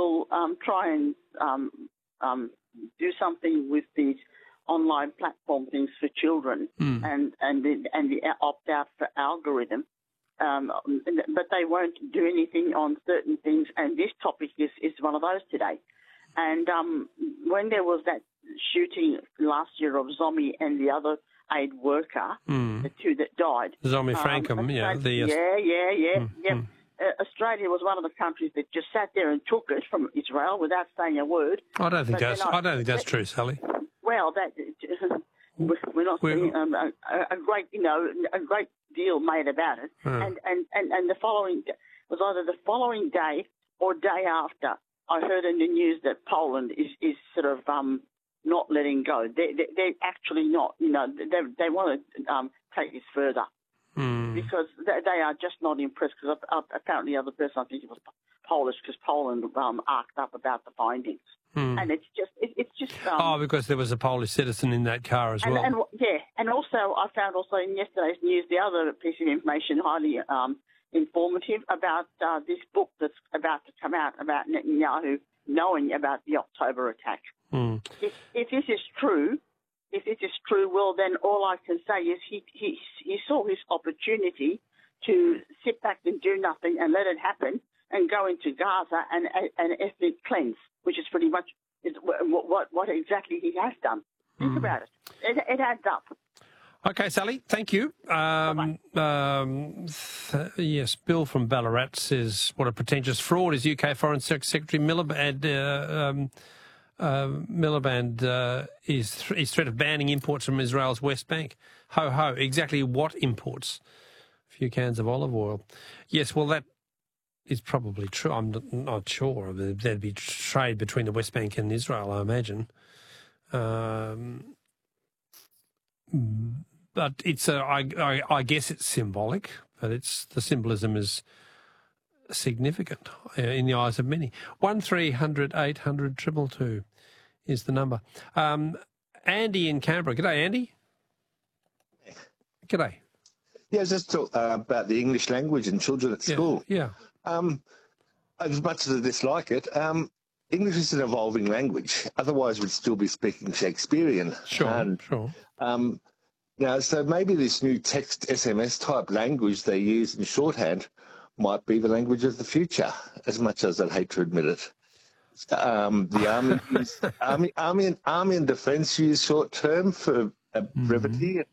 will try and do something with these online platform things for children and the opt-out for algorithm. But they won't do anything on certain things, and this topic is one of those today. And when there was that shooting last year of Zombie and the other aid worker, the two that died. Zombie Frankham, Australia was one of the countries that just sat there and took it from Israel without saying a word. I don't think that's true, Sally. Well, we're not seeing a great deal made about it. And the following was either the following day or day after, I heard in the news that Poland is sort of not letting go. They're actually not. They want to take this further because they are just not impressed. Because apparently, the other person, I think it was Polish, because Poland arced up about the findings. And it's just. Because there was a Polish citizen in that car as well. And also I found in yesterday's news the other piece of information highly informative about this book that's about to come out about Netanyahu knowing about the October attack. If this is true, well then all I can say is he saw his opportunity to sit back and do nothing and let it happen and go into Gaza and ethnic cleanse, which is pretty much what exactly he has done. Think about it. It adds up. Okay, Sally, thank you. Yes, Bill from Ballarat says, what a pretentious fraud is UK Foreign Secretary Miliband. Miliband is threat of banning imports from Israel's West Bank. Ho, ho. Exactly what imports? A few cans of olive oil. Yes, well, that is probably true. I'm not sure. There'd be trade between the West Bank and Israel, I imagine. But it's I guess it's symbolic, but the symbolism is significant in the eyes of many. 1300 800 222 is the number. Andy in Canberra. G'day, Andy. G'day. Yeah, just talk about the English language and children at school. Yeah. As much as I dislike it, English is an evolving language. Otherwise, we'd still be speaking Shakespearean. Sure. Now, so maybe this new text SMS type language they use in shorthand might be the language of the future, as much as I'd hate to admit it. The army and defence use short term for brevity.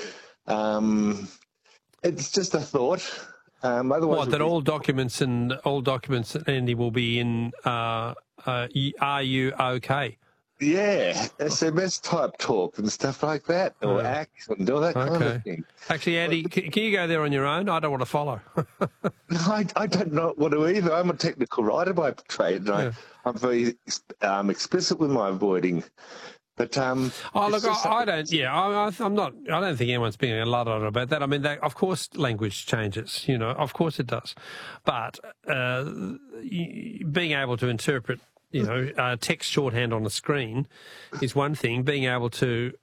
It's just a thought. Otherwise, that all documents, Andy, will be in are you okay? Yeah, SMS type talk and stuff like that, or acts and all that kind of thing. Actually, Andy, can you go there on your own? I don't want to follow. No, I don't want to either. I'm a technical writer by trade, and I'm very explicit with my avoiding. But I'm not. I don't think anyone's being a lot about that. I mean, of course, language changes. Of course it does. But being able to interpret, text shorthand on a screen is one thing. Being able to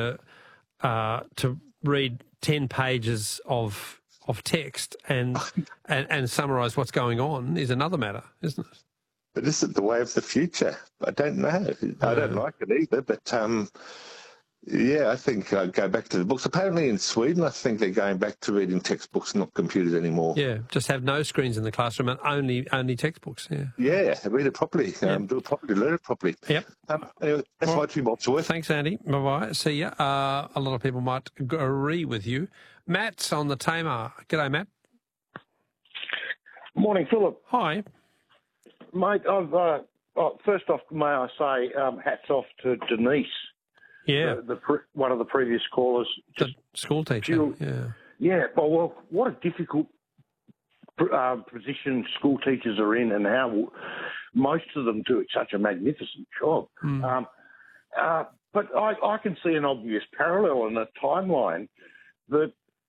read 10 pages of text and summarise what's going on is another matter, isn't it? But this is the way of the future. I don't know. I don't like it either. But, I think I'd go back to the books. Apparently in Sweden, I think they're going back to reading textbooks, not computers anymore. Yeah, just have no screens in the classroom and only textbooks, Yeah, read it properly, do it properly, learn it properly. Yep. Anyway, that's my 2 months worth. Thanks, Andy. Bye-bye. See ya. A lot of people might agree with you. Matt's on the Tamar. G'day, Matt. Morning, Philip. Hi. Mate, first off, may I say hats off to Denise. Yeah. One of the previous callers. The school teacher, Yeah, well, what a difficult position school teachers are in, and how most of them do such a magnificent job. But I can see an obvious parallel in the timeline that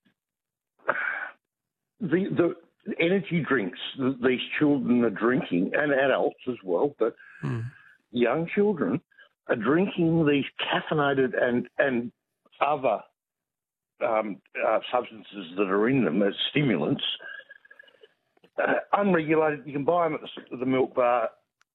the energy drinks that these children are drinking, and adults as well, but young children are drinking these caffeinated and other substances that are in them as stimulants, unregulated. You can buy them at the milk bar